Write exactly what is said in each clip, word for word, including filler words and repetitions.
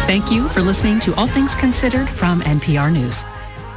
Thank you for listening to All Things Considered from N P R News.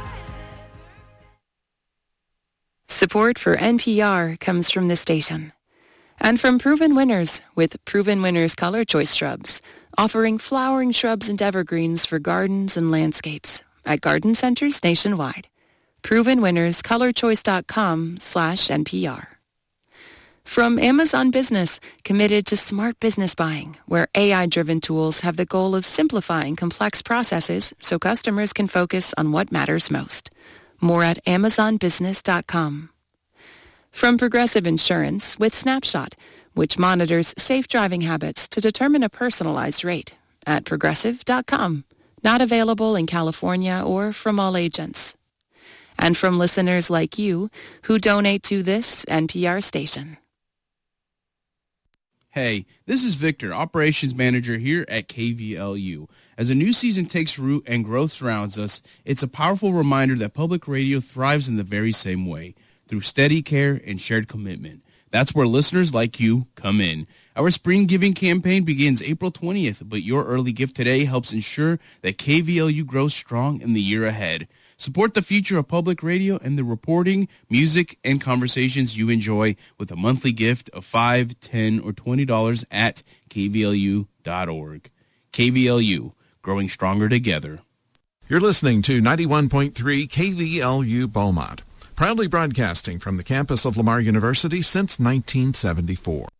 Support for N P R comes from this station and from Proven Winners with Proven Winners Color Choice Shrubs, offering flowering shrubs and evergreens for gardens and landscapes at garden centers nationwide. proven winners color choice dot com slash N P R. From Amazon Business, committed to smart business buying, where A I-driven tools have the goal of simplifying complex processes so customers can focus on what matters most. More at amazon business dot com. From Progressive Insurance with Snapshot, which monitors safe driving habits to determine a personalized rate at progressive dot com. Not available in California or from all agents. And from listeners like you who donate to this N P R station. Hey, this is Victor, Operations Manager here at K V L U. As a new season takes root and growth surrounds us, it's a powerful reminder that public radio thrives in the very same way, through steady care and shared commitment. That's where listeners like you come in. Our spring giving campaign begins April twentieth, but your early gift today helps ensure that K V L U grows strong in the year ahead. Support the future of public radio and the reporting, music, and conversations you enjoy with a monthly gift of five dollars, ten dollars, or twenty dollars at K V L U dot org. K V L U, growing stronger together. You're listening to ninety-one point three K V L U Beaumont, proudly broadcasting from the campus of Lamar University since nineteen seventy-four.